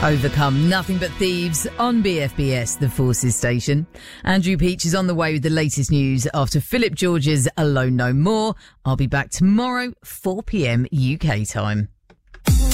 Overcome, Nothing But Thieves on BFBS, the Forces station. Andrew Peach is on the way with the latest news after Philip George's Alone No More. I'll be back tomorrow, 4 p.m. UK time.